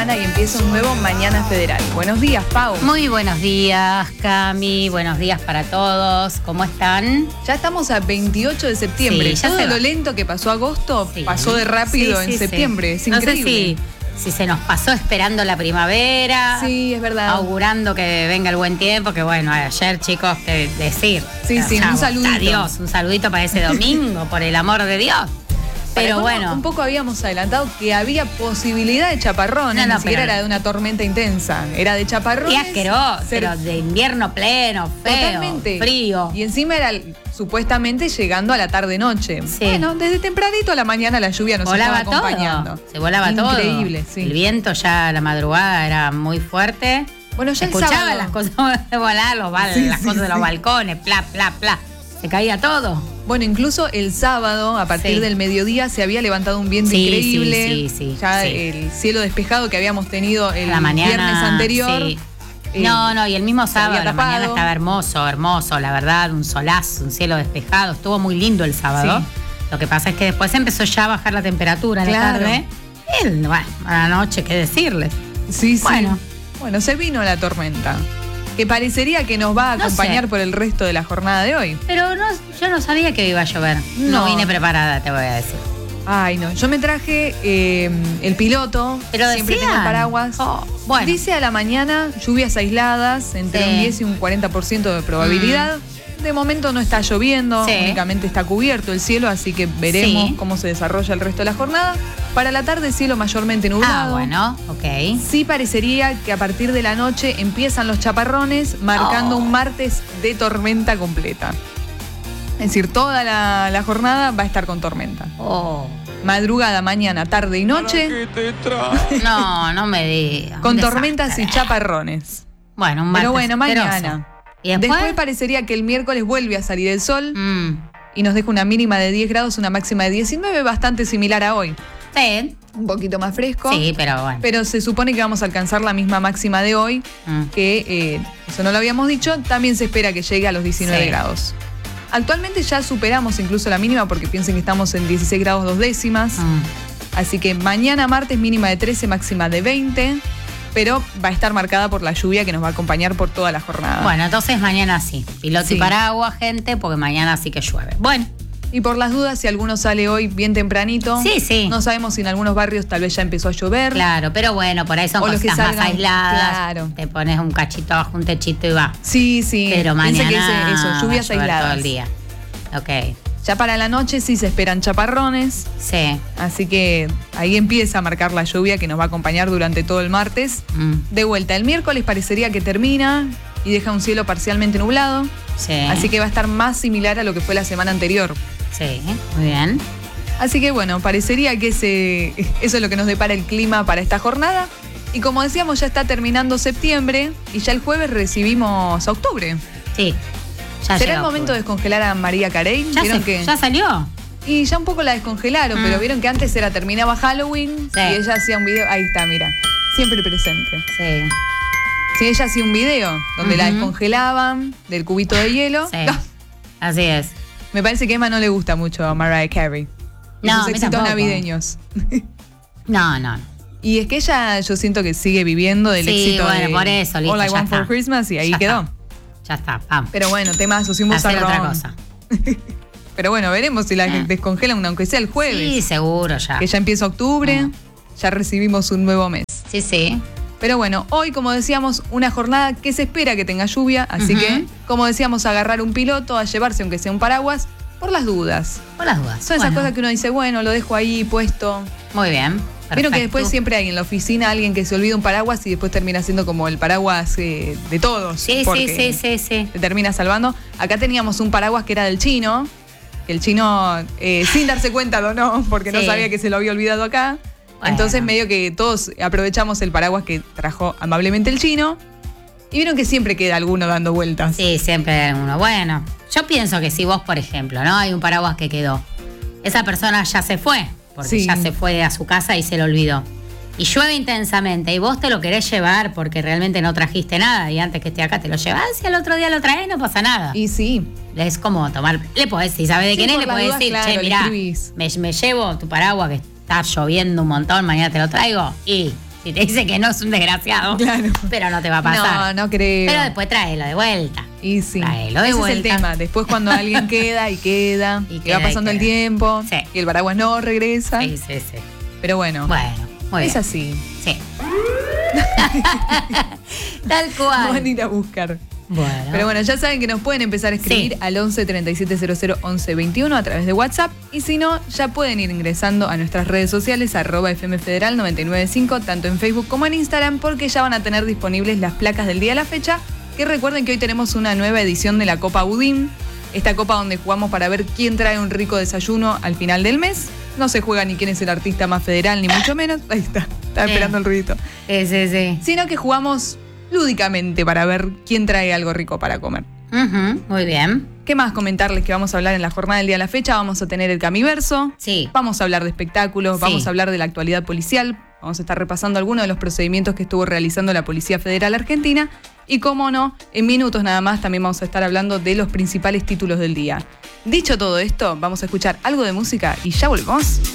semana y empieza un nuevo Mañana Federal. Buenos días, Pau. Muy buenos días, Cami. Buenos días para todos. ¿Cómo están? Ya estamos a 28 de septiembre. Sí, ya todo lo lento que pasó agosto pasó de rápido en septiembre. Es increíble. No sé si se nos pasó esperando la primavera. Sí, es verdad. Augurando que venga el buen tiempo, que bueno, ayer, chicos, que decir. Sí, un saludito. Adiós, un saludito para ese domingo, por el amor de Dios. Pero bueno. Un poco habíamos adelantado que había posibilidad de chaparrones, ni siquiera era de una tormenta intensa, era de chaparrones. Y asqueroso, pero de invierno pleno, feo, totalmente frío. Y encima era supuestamente llegando a la tarde-noche. Sí. Bueno, desde tempranito a la mañana la lluvia nos estaba acompañando. Se volaba todo. Increíble, sí. El viento ya a la madrugada era muy fuerte. Bueno, ya escuchaba las cosas de volar, las cosas de los balcones, pla, pla, pla. Se caía todo. Bueno, incluso el sábado, a partir del mediodía, se había levantado un viento increíble. Ya el cielo despejado que habíamos tenido el viernes anterior. Sí. No, y el mismo sábado, la mañana estaba hermoso, la verdad, un solazo, un cielo despejado. Estuvo muy lindo el sábado. Sí. Lo que pasa es que después empezó ya a bajar la temperatura en la tarde. Bueno, a la noche, ¿qué decirles? Sí. Bueno, se vino la tormenta, que parecería que nos va a acompañar por el resto de la jornada de hoy. Pero yo no sabía que iba a llover. No vine preparada, te voy a decir. Ay, no. Yo me traje el piloto. Pero siempre tengo el paraguas. Bueno. Dice a la mañana lluvias aisladas, entre un 10 y un 40% de probabilidad. De momento no está lloviendo, únicamente está cubierto el cielo, así que veremos cómo se desarrolla el resto de la jornada. Para la tarde, cielo mayormente nublado. Bueno, ok. Sí parecería que a partir de la noche empiezan los chaparrones, marcando un martes de tormenta completa. Es decir, toda la jornada va a estar con tormenta. Madrugada, mañana, tarde y noche. No me digas. Con tormentas y chaparrones. Bueno, un martes. Pero bueno, mañana. ¿Y después parecería que el miércoles vuelve a salir el sol y nos deja una mínima de 10 grados, una máxima de 19, bastante similar a hoy. Sí. Un poquito más fresco. Sí, pero bueno. Pero se supone que vamos a alcanzar la misma máxima de hoy, que eso no lo habíamos dicho, también se espera que llegue a los 19 grados. Actualmente ya superamos incluso la mínima porque piensen que estamos en 16 grados 2 décimas. Así que mañana martes mínima de 13, máxima de 20. Pero va a estar marcada por la lluvia que nos va a acompañar por toda la jornada. Bueno, entonces mañana sí. Piloto y paraguas, gente, porque mañana sí que llueve. Bueno. Y por las dudas, si alguno sale hoy bien tempranito. Sí. No sabemos si en algunos barrios tal vez ya empezó a llover. Claro, pero bueno, por ahí son cosas más aisladas. Claro. Te pones un cachito abajo, un techito y va. Sí. Pero mañana que eso, lluvias aisladas. Todo el día. Ok. Ya para la noche sí se esperan chaparrones. Sí. Así que ahí empieza a marcar la lluvia que nos va a acompañar durante todo el martes. De vuelta, el miércoles parecería que termina y deja un cielo parcialmente nublado. Sí. Así que va a estar más similar a lo que fue la semana anterior. Sí, muy bien. Así que bueno, parecería que eso es lo que nos depara el clima para esta jornada. Y como decíamos, ya está terminando septiembre y ya el jueves recibimos octubre. Sí. ¿Será el momento de descongelar a María Carey? ¿Ya salió? Y ya un poco la descongelaron, pero vieron que antes terminaba Halloween y ella hacía un video. Ahí está, mira. Siempre presente. Sí. Sí, ella hacía un video donde la descongelaban del cubito de hielo. Sí. Así es. Me parece que a Emma no le gusta mucho a Mariah Carey. No, sus éxitos navideños. No. Y es que ella, yo siento que sigue viviendo del éxito de por eso, listo, All I Want for Christmas y ahí quedó. Ya está, vamos. Pero bueno, temazos y un hacer otra cosa. Pero bueno, veremos si la descongelan, aunque sea el jueves. Sí, seguro ya. Que ya empieza octubre, ya recibimos un nuevo mes. Sí. Pero bueno, hoy, como decíamos, una jornada que se espera que tenga lluvia, así que, como decíamos, agarrar un piloto, a llevarse, aunque sea un paraguas, por las dudas. Son esas cosas que uno dice, bueno, lo dejo ahí puesto. Muy bien. Vieron que después siempre hay en la oficina alguien que se olvida un paraguas y después termina siendo como el paraguas de todos. Sí. Se termina salvando. Acá teníamos un paraguas que era del chino, que el chino, sin darse cuenta, donó, porque no sabía que se lo había olvidado acá. Bueno. Entonces medio que todos aprovechamos el paraguas que trajo amablemente el chino. Y vieron que siempre queda alguno dando vueltas. Sí, siempre hay alguno. Bueno, yo pienso que si vos, por ejemplo, ¿no? Hay un paraguas que quedó. Esa persona ya se fue. Porque ya se fue a su casa y se lo olvidó. Y llueve intensamente y vos te lo querés llevar porque realmente no trajiste nada y antes que esté acá te lo llevas y al otro día lo traes, no pasa nada. Y sí. Es como tomar, le podés, si sabes de quién es, le podés decir, claro, che, mirá, me llevo tu paraguas que está lloviendo un montón, mañana te lo traigo y Si te dice que no, es un desgraciado. Claro. Pero no te va a pasar. No creo. Pero después tráelo de vuelta. Y sí. Tráelo de Ese vuelta. es el tema. Después cuando alguien queda y queda, Y y queda, va pasando y el queda. tiempo, Sí. y el paraguas no regresa. Sí. Pero bueno, Bueno, muy bien. es así. Sí. Tal cual. Van a ir a buscar. Bueno. Pero bueno, ya saben que nos pueden empezar a escribir Sí. al 11 37 00 11 21 a través de WhatsApp. Y si no, ya pueden ir ingresando a nuestras redes sociales, @FMFederal 995, tanto en Facebook como en Instagram, porque ya van a tener disponibles las placas del día a la fecha. Que recuerden que hoy tenemos una nueva edición de la Copa Budín. Esta copa donde jugamos para ver quién trae un rico desayuno al final del mes. No se juega ni quién es el artista más federal, ni mucho menos. Ahí está, estaba esperando el ruidito. Sí. Sino que jugamos lúdicamente para ver quién trae algo rico para comer. Muy bien. ¿Qué más comentarles que vamos a hablar en la jornada del día de la fecha? Vamos a tener el Camiverso. Sí. Vamos a hablar de espectáculos, Sí. vamos a hablar de la actualidad policial. Vamos a estar repasando algunos de los procedimientos que estuvo realizando la Policía Federal Argentina. Y cómo no, en minutos nada más también vamos a estar hablando de los principales títulos del día. Dicho todo esto, vamos a escuchar algo de música y ya volvemos.